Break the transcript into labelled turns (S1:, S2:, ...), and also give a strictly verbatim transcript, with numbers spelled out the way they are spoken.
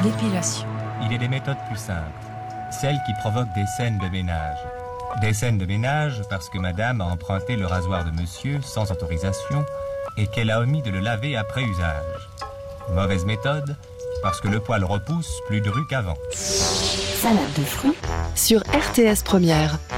S1: L'épilation.
S2: Il y a des méthodes plus simples, celles qui provoquent des scènes de ménage. Des scènes de ménage parce que madame a emprunté le rasoir de monsieur sans autorisation et qu'elle a omis de le laver après usage. Mauvaise méthode parce que le poil repousse plus dru qu'avant.
S3: Salade de fruits sur R T S Première.